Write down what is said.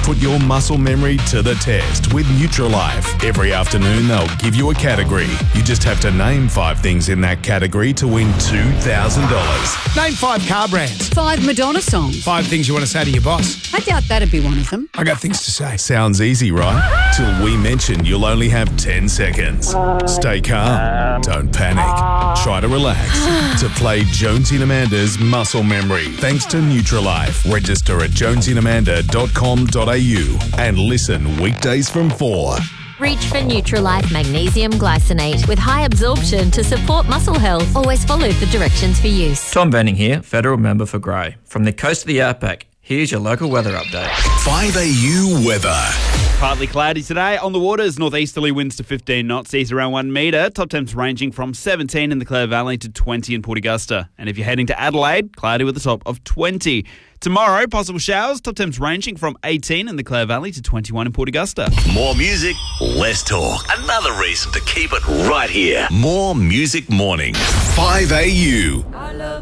Put your muscle memory to the test with Nutrilife. Every afternoon, they'll give you a category. You just have to name 5 things in that category to win $2,000. Name 5 car brands. 5 Madonna songs. 5 things you want to say to your boss. I doubt that'd be one of them. I got things to say. Sounds easy, right? Till we mention you'll only have 10 seconds. Stay calm. Don't panic. Try to relax. To play Jonesy and Amanda's Muscle Memory. Thanks to Nutrilife. Register at jonesyandamanda.com.au and listen weekdays from 4. Reach for Nutrilife Magnesium Glycinate with high absorption to support muscle health. Always follow the directions for use. Tom Benning here, Federal Member for Grey. From the coast of the outback, here's your local weather update. 5AU weather. Partly cloudy today. On the waters, northeasterly winds to 15 knots, seas around 1 metre. Top temps ranging from 17 in the Clare Valley to 20 in Port Augusta. And if you're heading to Adelaide, cloudy with a top of 20. Tomorrow, possible showers. Top temps ranging from 18 in the Clare Valley to 21 in Port Augusta. More music, less talk. Another reason to keep it right here. More Music Mornings. 5AU.